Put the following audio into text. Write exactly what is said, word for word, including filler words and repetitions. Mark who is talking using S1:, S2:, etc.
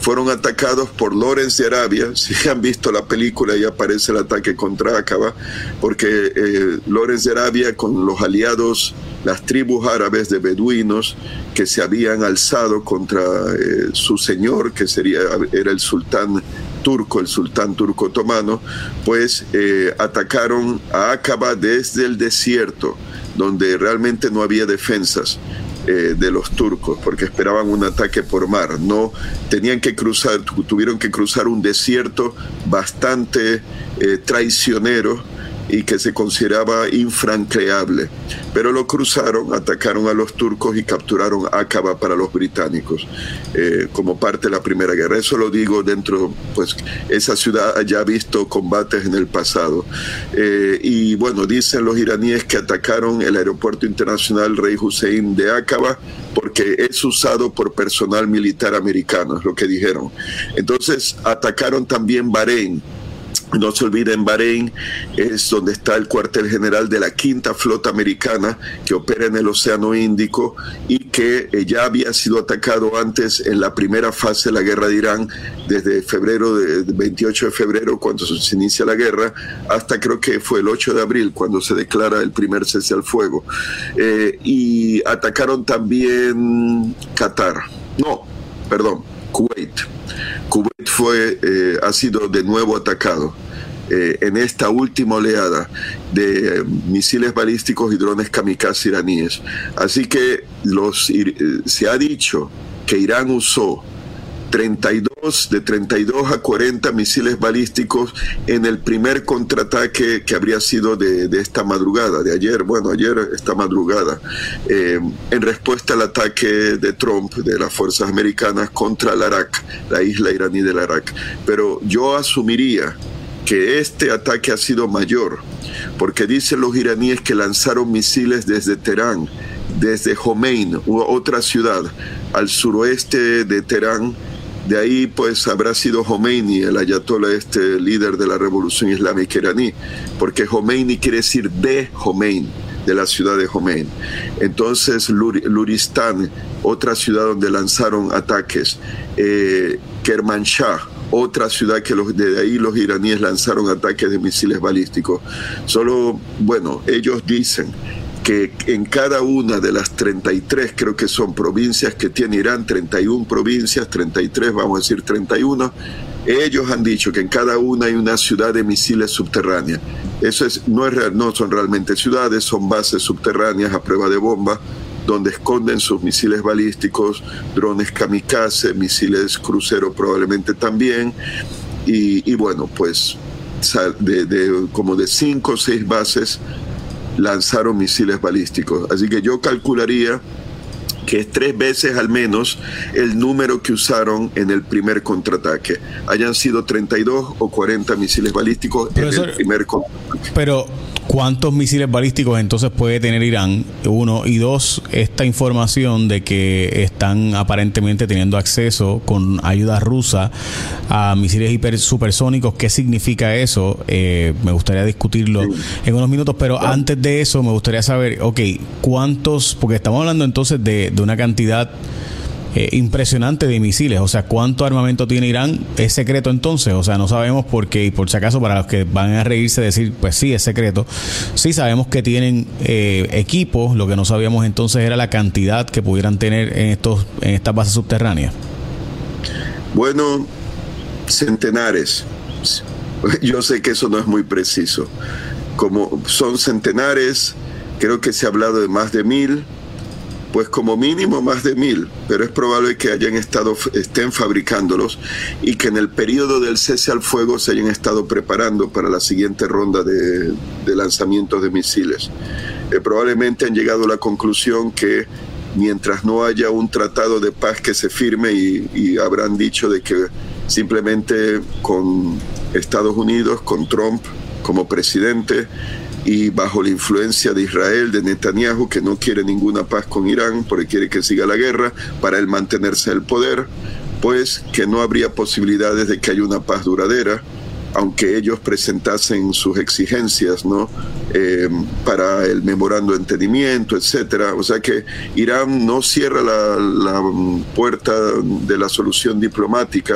S1: fueron atacados por Lawrence de Arabia. Si han visto la película, ahí aparece el ataque contra Aqaba, porque eh, Lawrence de Arabia con los aliados, las tribus árabes de beduinos que se habían alzado contra eh, su señor, que sería, era el sultán turco, el sultán turco otomano, pues eh, atacaron a Aqaba desde el desierto, donde realmente no había defensas eh, de los turcos, porque esperaban un ataque por mar. No tenían que cruzar, tuvieron que cruzar un desierto bastante eh, traicionero y que se consideraba infranqueable, pero lo cruzaron, atacaron a los turcos y capturaron Aqaba para los británicos eh, como parte de la Primera Guerra. Eso lo digo dentro, pues esa ciudad ya ha visto combates en el pasado eh, y bueno, dicen los iraníes que atacaron el aeropuerto internacional Rey Hussein de Aqaba porque es usado por personal militar americano, es lo que dijeron. Entonces atacaron también Bahrein. No se olviden, Bahrein es donde está el cuartel general de la quinta flota americana que opera en el Océano Índico y que eh, ya había sido atacado antes en la primera fase de la guerra de Irán, desde febrero, de, de veintiocho de febrero, cuando se inicia la guerra, hasta creo que fue el ocho de abril, cuando se declara el primer cese al fuego. Eh, y atacaron también Qatar, no, perdón, Kuwait. Kuwait fue, eh, ha sido de nuevo atacado eh, en esta última oleada de eh, misiles balísticos y drones kamikaze iraníes. Así que los, eh, se ha dicho que Irán usó treinta y dos, de treinta y dos a cuarenta misiles balísticos en el primer contraataque que habría sido de, de esta madrugada, de ayer, bueno, ayer, esta madrugada, eh, en respuesta al ataque de Trump, de las fuerzas americanas contra el Arak, la isla iraní del Arak. Pero yo asumiría que este ataque ha sido mayor, porque dicen los iraníes que lanzaron misiles desde Teherán, desde Jomein, otra ciudad al suroeste de Teherán. De ahí pues habrá sido Jomeini, el ayatollah, este líder de la revolución islámica iraní, porque Jomeini quiere decir de Jomein, de la ciudad de Jomein. Entonces Lur Luristán, otra ciudad donde lanzaron ataques, eh, Kermanshah, otra ciudad que los, de ahí los iraníes lanzaron ataques de misiles balísticos. Solo, bueno, ellos dicen que en cada una de las treinta y tres, creo que son provincias que tiene Irán, treinta y una provincias, treinta y tres, vamos a decir treinta y uno, ellos han dicho que en cada una hay una ciudad de misiles subterráneas. Eso es, no, es real, no son realmente ciudades, son bases subterráneas a prueba de bomba, donde esconden sus misiles balísticos, drones kamikaze, misiles crucero probablemente también, y, y bueno, pues de, de, como de cinco o seis bases lanzaron misiles balísticos. Así que yo calcularía que es tres veces al menos el número que usaron en el primer contraataque. Hayan sido treinta y dos o cuarenta misiles balísticos en el primer contraataque.
S2: Pero ¿cuántos misiles balísticos entonces puede tener Irán? Uno, y dos, esta información de que están aparentemente teniendo acceso con ayuda rusa a misiles hiper supersónicos. ¿Qué significa eso? Eh, me gustaría discutirlo sí. en unos minutos, pero sí. antes de eso me gustaría saber, ok, ¿cuántos? Porque estamos hablando entonces de, de una cantidad Eh, impresionante de misiles. O sea, ¿cuánto armamento tiene Irán? ¿Es secreto entonces? O sea, no sabemos porque, y por si acaso para los que van a reírse decir, pues sí, es secreto. Sí sabemos que tienen eh, equipos, lo que no sabíamos entonces era la cantidad que pudieran tener en estos en estas bases subterráneas.
S1: Bueno, centenares. Yo sé que eso no es muy preciso. Como son centenares, creo que se ha hablado de más de mil, pues como mínimo más de mil, pero es probable que hayan estado, estén fabricándolos y que en el periodo del cese al fuego se hayan estado preparando para la siguiente ronda de, de lanzamientos de misiles. Eh, probablemente han llegado a la conclusión que mientras no haya un tratado de paz que se firme, y, y habrán dicho de que simplemente con Estados Unidos, con Trump como presidente, y bajo la influencia de Israel, de Netanyahu, que no quiere ninguna paz con Irán, porque quiere que siga la guerra, para él mantenerse en el poder, pues que no habría posibilidades de que haya una paz duradera, aunque ellos presentasen sus exigencias, ¿no? Eh, para el memorando de entendimiento, etcétera. O sea que Irán no cierra la, la puerta de la solución diplomática,